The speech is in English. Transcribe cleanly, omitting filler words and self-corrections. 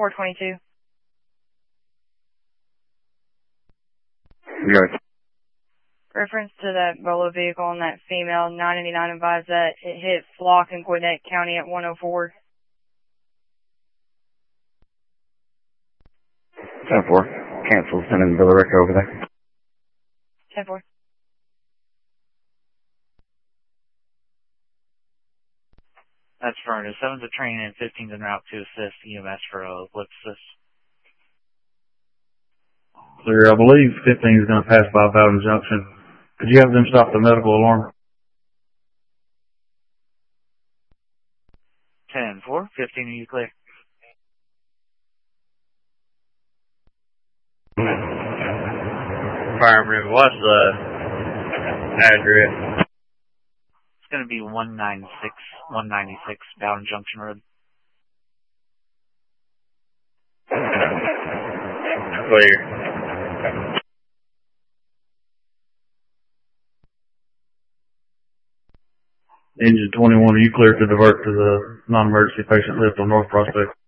422. Yes. Reference to that Bolo vehicle and that female, 999 advised that it hit Flock in Gwinnett County at 104. 10-4. Cancel. Sending Billerica over there. 10-4. That's Furnace. 7's a train and 15's en route to assist EMS for ellipsis. Clear, I believe 15 is going to pass by Bowden Junction. Could you have them stop the medical alarm? 10-4. 15, are you clear? Affirmative. What's the address? It's going to be 196 Bowden Junction Road. Clear. Engine 21, are you clear to divert to the non-emergency patient lift on North Prospect?